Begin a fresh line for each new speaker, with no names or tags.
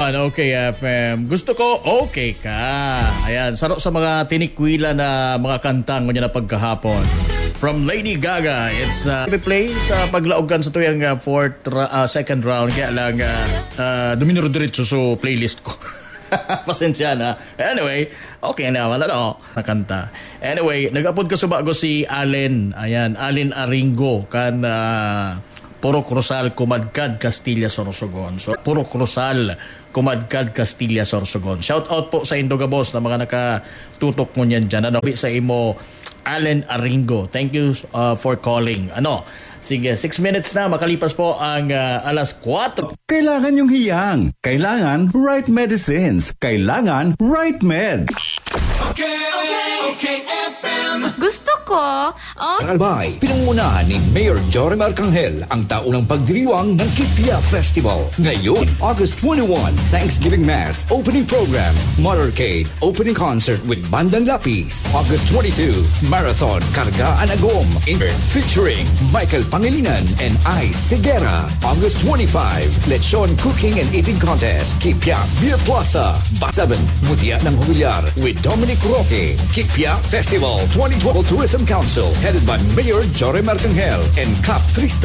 Okay, FM. Gusto ko, okay ka. Ayan, saro sa mga tinikwila na mga kantang kanya na pagkahapon. From Lady Gaga, it's play sa paglaogan sa tuyang second round. Kaya lang, duminuro diretso sa playlist ko. Pasensya na. Anyway, okay na, wala na nakanta. Anyway, nag-upload ka sa bago si Allen. Ayan, Allen Aringo. Kan Puro Cruzal, Kumadkad, Castilla, Sorsogon. So, Puro Cruzal, Kumadkad, Castilla, Sorsogon. Shout out po sa Indogabos na mga nakatutok mo niyan dyan. Ano, sa imo, Allen Aringo. Thank you for calling. Sige, 6 minutes na. Makalipas po ang alas 4.
Kailangan yung hiyang. Kailangan right medicines. Kailangan right med.
Okay, FM.
Gusto ko,
Albay, pinangunahan ni Mayor Jory Marcanghel ang taunang pagdiriwang ng Kipia Festival. Ngayon, August 21, Thanksgiving Mass, Opening Program, Motorcade, Opening Concert with Bandang Lapis. August 22, Marathon Karga Anagom, featuring Michael Pangilinan and Ice Segura. August 25, Lechon Cooking and Eating Contest, Kipia Beer Plaza. 7, Mutia ng Humilyar with Dominic Roque. Kipia Festival 2012 Tourism Council, headed by Mayor Jory Marcanghel and Cap 3